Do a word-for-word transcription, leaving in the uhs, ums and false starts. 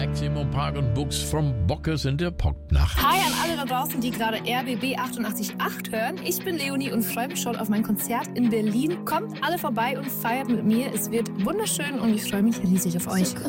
Maximum Park und Books from Bockes in der Popnacht. Hi an alle da draußen, die gerade R B B achtundachtzig Komma acht hören. Ich bin Leonie und freue mich schon auf mein Konzert in Berlin. Kommt alle vorbei und feiert mit mir. Es wird wunderschön und ich freue mich riesig auf euch.